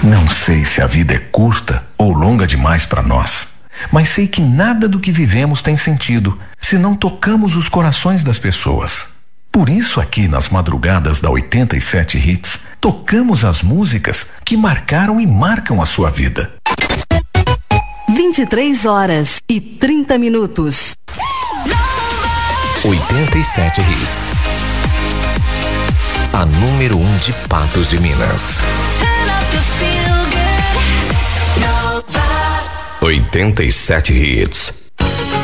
Não sei se a vida é curta ou longa demais para nós, mas sei que nada do que vivemos tem sentido se não tocamos os corações das pessoas. Por isso, aqui nas madrugadas da 87 Hits, tocamos as músicas que marcaram e marcam a sua vida. 23h30. 87 Hits. A número 1 de Patos de Minas. 87 Hits.